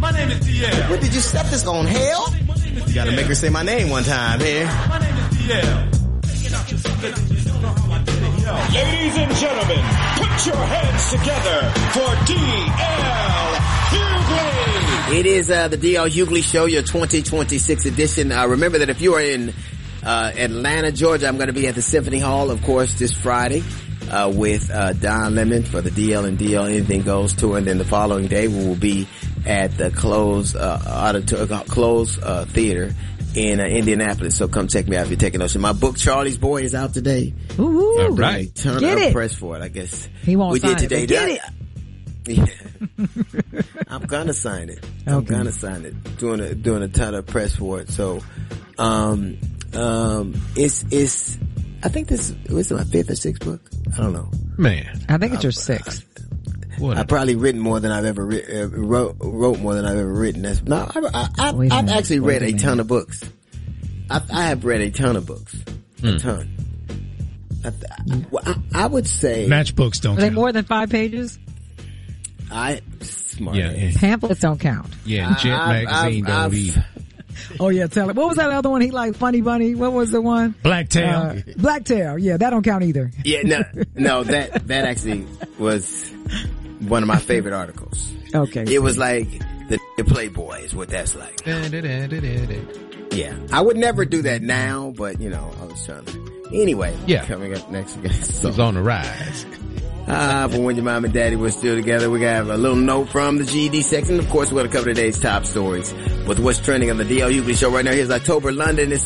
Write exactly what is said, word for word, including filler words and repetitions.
My name is D L. What did you set this on hell? You gotta make her say my name one time here. My name is D L. Ladies and gentlemen, put your hands together for D L Hughley. It is uh, the D L Hughley Show, your twenty twenty-six edition. Uh, remember that if you are in uh, Atlanta, Georgia, I'm going to be at the Symphony Hall, of course, this Friday uh, with uh, Don Lemon for the D L and D L Anything Goes tour. And then the following day, we will be at the Close uh, auditor- Close uh, Theater in uh, Indianapolis. So come check me out if you're taking notes. My book, Charlie's Boy, is out today. Ooh, All right. Turn Get up it. press for it, I guess. He won't we sign did today. it. Get it. Yeah. I'm gonna sign it. I'm Okay. gonna sign it. Doing a doing a ton of press for it. So, um, um, it's it's. I think this was my fifth or sixth book. I don't know. Man, I think it's your sixth. what? I've probably written more than I've ever writ, uh, wrote. Wrote more than I've ever written. That's no. I, I, I, Wait a I've minute. actually Wait read a a ton minute. of books. I, I have read a ton of books. A Mm. ton. I, I, well, I, I would say Matchbooks don't Are they count. more than five pages? I smart. yeah, and, Pamphlets don't count. yeah, and Jet I've- Magazine I've- don't I've- either. Oh yeah, tell it. What was that other one he liked? Funny Bunny. What was the one? Blacktail. Uh, Blacktail. Yeah, that don't count either. Yeah, no, no, that, that actually was one of my favorite articles. Okay. It was like the, the Playboy is what that's like. Da, da, da, da, da, da. Yeah. I would never do that now, but you know, I was trying to. Anyway. Yeah. Coming up next again. So, He's on the rise. ah, for when your mom and daddy were still together, we got a little note from the G E D section. Of course, we're going to cover today's top stories with what's trending on the D L Hughley Show right now. Here's October London. It's